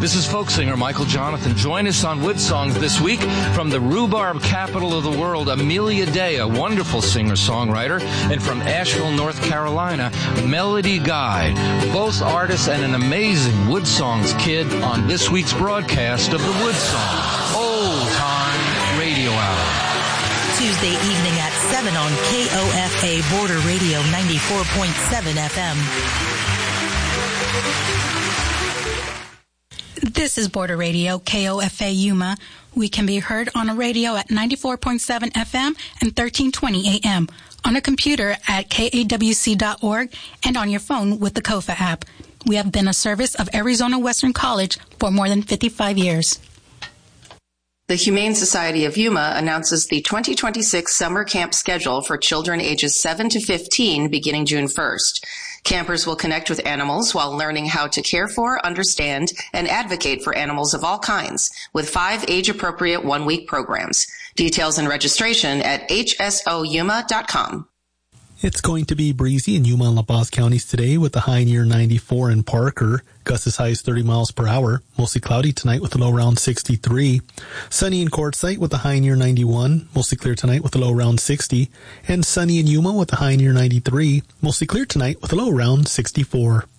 This is folk singer Michael Jonathan. Join us on Wood Songs this week from the rhubarb capital of the world, Amelia Day, a wonderful singer-songwriter, and from Asheville, North Carolina, Melody Guy, both artists and an amazing Wood Songs kid on this week's broadcast of the Wood Songs Old Time Radio Hour. Tuesday evening at 7 on KOFA Border Radio 94.7 FM. This is Border Radio, KOFA Yuma. We can be heard on a radio at 94.7 FM and 1320 AM, on a computer at kawc.org, and on your phone with the KOFA app. We have been a service of Arizona Western College for more than 55 years. The Humane Society of Yuma announces the 2026 summer camp schedule for children ages 7 to 15 beginning June 1st. Campers will connect with animals while learning how to care for, understand, and advocate for animals of all kinds with 5 age-appropriate one-week programs. Details and registration at hsoyuma.com. It's going to be breezy in Yuma and La Paz counties today with a high near 94 in Parker. Gusts as high as 30 miles per hour. Mostly cloudy tonight with a low around 63. Sunny in Quartzsite with a high near 91. Mostly clear tonight with a low around 60. And sunny in Yuma with a high near 93. Mostly clear tonight with a low around 64.